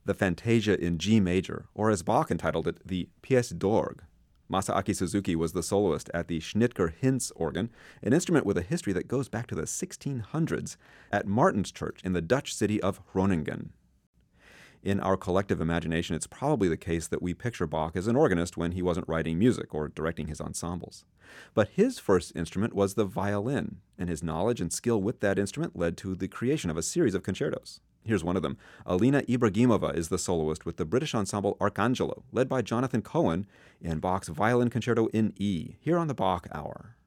the Fantasia in G major, or as Bach entitled it, the Pièce d'Orgue. Masaaki Suzuki was the soloist at the Schnitger-Hinz organ, an instrument with a history that goes back to the 1600s, at Martin's Church in the Dutch city of Groningen. In our collective imagination, it's probably the case that we picture Bach as an organist when he wasn't writing music or directing his ensembles. But his first instrument was the violin, and his knowledge and skill with that instrument led to the creation of a series of concertos. Here's one of them. Alina Ibragimova is the soloist with the British ensemble Arcangelo, led by Jonathan Cohen, in Bach's Violin Concerto in E, here on the Bach Hour.